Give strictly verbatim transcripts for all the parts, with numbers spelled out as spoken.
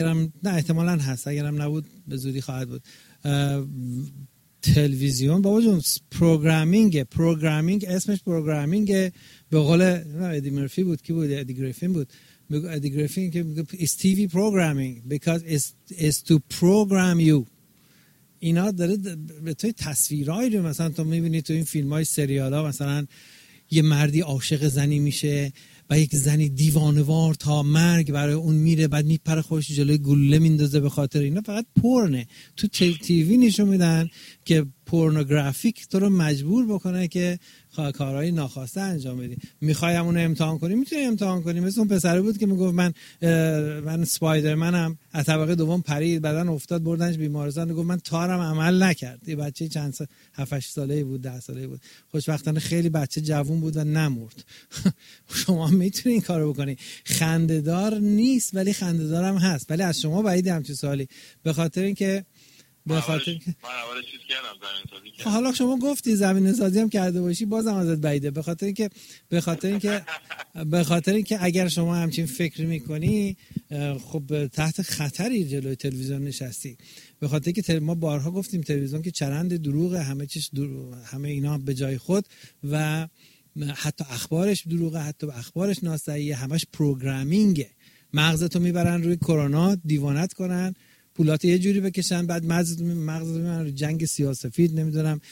نه احتمالاً هست، اگرم نبود به زودی خواهد بود. تلویزیون بابا جون پروگرامینگ، پروگرامینگ اسمش پروگرامینگ. به قول ادی مرفی بود کی بود ادی گریفین بود میگه ادی گریفین که is تی وی programming because it's, it's to program you. اینا داره به توی تصویرایی رو مثلا تو میبینی تو این فیلم‌های سریال‌ها، مثلا یه مردی عاشق زنی میشه و یک زنی دیوانه‌وار تا مرگ برای اون میره، بعد میپره خودش جلوی گلوله میندازه به خاطر اینا. فقط پورنه. تو تیوی نشون میدن که پورنوگرافیک تو رو مجبور بکنه که کارهای ناخواسته انجام بدی. میخوای همون رو امتحان کنی، میتونی امتحان کنی. مثل اون پسره بود که میگفت من من اسپایدرمنم از طبقه دوم پرید، بعدن افتاد بردنش بیمارستان، گفت من تارم عمل نکرد. یه بچه چند سال هفت هشت ساله‌ای بود، ده ساله‌ای بود. خوشبختانه خیلی بچه جوون بود و نمرد. شما میتونی این کارو بکنی. خنده‌دار نیست ولی خنده‌دار هم هست. ولی از شما بعید همچین سوالی، به خاطر اینکه به خاطر من اول چیز کردم زمین سازی کردم. حالا شما گفتی زمین سازی هم کرده باشی بازم ازت بعیده، به خاطر اینکه به خاطر اینکه به خاطر اینکه اگر شما همچین فکر میکنی خب تحت خطری جلوی تلویزیون نشستی. به خاطر که ما بارها گفتیم تلویزیون که چرند دروغه، همه چیز دروغ، همه اینا به جای خود و حتی اخبارش دروغه، حتی اخبارش ناصحیحه، همش پروگرامینگه. مغزتو میبرن روی کرونا دیوانت کنن، پولات یه جوری بکشن، بعد مغز مغز میبرن رو جنگ سیاسفید، نمیدونم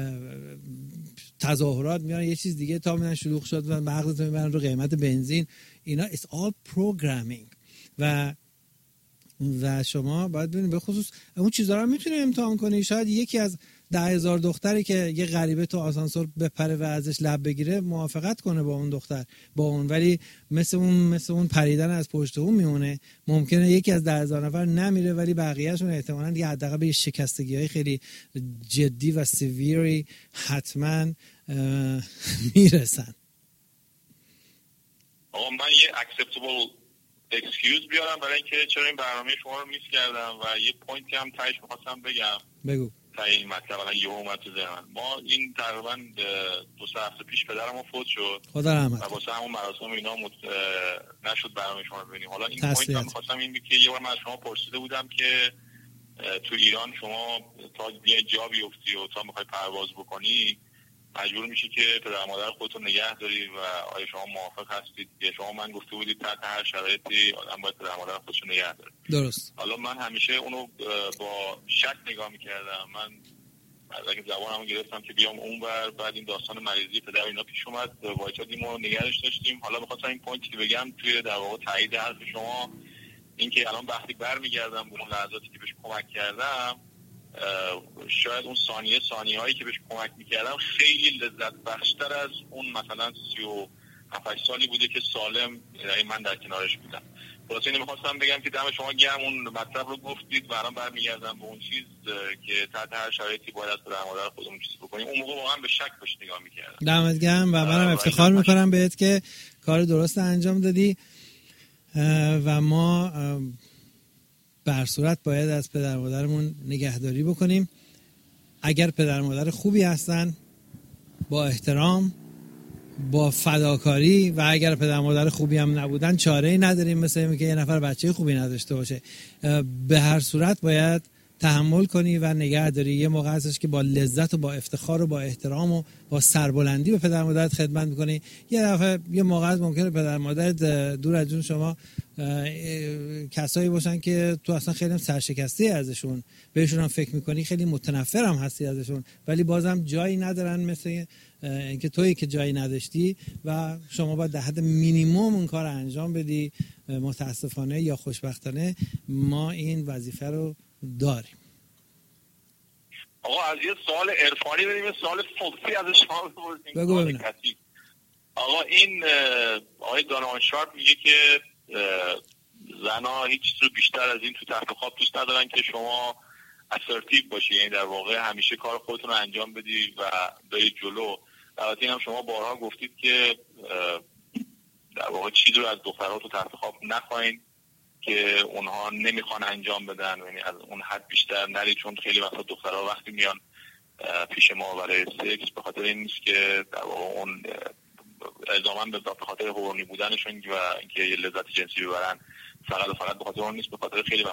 تظاهرات میارن یه چیز دیگه تا میان شلوغ شد و مغزتو میبرن رو قیمت بنزین. اینا it's all programming و و شما باید ببینید به خصوص اون چیزا رو میتونی امتحان کنی. شاید یکی از ده هزار دختری که یه غریبه تو آسانسور بپره و ازش لب بگیره موافقت کنه با اون دختر با اون، ولی مثل اون مثل اون پریدن از پشت اون میمونه. ممکنه یکی از ده هزار نفر نمیره ولی بقیه‌شون احتمالاً یه حداقل به شکستگی‌های خیلی جدی و سیویری حتما میرسن. آقا من یه اکسپتبل اکسکیوز بیارم برای اینکه چرا این برنامه شما رو میس کردم و یه پوینتی هم تایش می‌خواستم بگم. بگو. تا این مطلب الان یه اومد تو ذهنم. ما این تقریبا دو سه هفته پیش پدرمون فوت شد. خدا رحمت کنه. و واسه همون مراسم اینا مت... نشد برنامه شما رو ببینیم. حالا این پوینت هم می‌خواستم این که یه بار من از شما پرسیده بودم که تو ایران شما تا یه جا بیفتی و تا می‌خوای پرواز بکنی مجبور میشی که پدر مادر خودتو نگه داری و آیا شما موافق هستید؟ که شما من گفته بودید تحت هر شرایطی آدم باید پدر مادر خودشو نگه داره. درست. حالا من همیشه اونو با شک نگاه میکردم. من از اگه زبانمو گرفتم که بیام اونور، بعد این داستان مریضی پدر اینا پیش اومد، وایچادیم و نگهش داشتیم. حالا می‌خواستم این پوینتی که بگم توی در واقع تایید حرف شما، اینکه الان وقتی برمیگردم به اون لحظاتی که بهش کمک کردم، شاید اون ثانیه ثانیه هایی که بهش کمک میکردم خیلی لذت بخشتر از اون مثلا سی و هفت سالی بوده که سالم من در کنارش بودم. واسه اینو میخواستم بگم که دم شما گرم اون مطلب رو گفتید و الان برمیگردم به اون چیز که تحت هر شرایطی باید از پدر مادر خودمون چیز بکنیم. اون موقع واقعا به شک بهش نگاه میکردم. دمت گرم و منم افتخار میکنم بهت که کار درست انجام دادی و ما بر صورت باید از پدر مادرمون نگهداری بکنیم. اگر پدر مادر خوبی هستن با احترام، با فداکاری، و اگر پدر مادر خوبی هم نبودن چاره‌ای نداریم مثل این که یه نفر بچه خوبی نداشته باشه. به هر صورت باید تحمل کنی و نگهداری. یه موقع هستش که با لذت و با افتخار و با احترام و با سربلندی به پدر مادرت خدمت میکنی. یه دفعه یه موقع هست ممکنه پدر مادرت دور از جون شما کسایی باشن که تو اصلا خیلی سرشکسته ازشون، بهشون هم فکر میکنی خیلی متنفر هم هستی ازشون، ولی بازم جایی ندارن مثل اینکه تویی که جایی نداشتی و شما باید در حد مینیمم اون کار انجام بدی. متاسفانه یا خوشبختانه ما این وظیفه رو داریم. آقا از یه سوال عرفانی بریم یه سوال فلسفی ازش شما بپرسیم. بگو ببینم. آقا این آقای دانوان شارپ میگه که زنها هیچ چیز رو بیشتر از این تو تخت خواب دوست ندارن که شما اسرتیو باشی، یعنی در واقع همیشه کار خودتون رو انجام بدی و بری جلو. البته این هم شما بارها گفتید که در واقع چیزی رو از دخترها تو تخت خواب نخواین که اونها نمیخوان انجام بدن، یعنی از اون حد بیشتر نرید، چون خیلی وقتا دخترها وقتی میان پیش ما برای سکس به خاطر این نیست که در واقع اون الزاماً به خاطر هورنی بودنشون و اینکه یه لذت جنسی ببرن فقط و فقط به خاطر اون نیست، به خاطر خیلی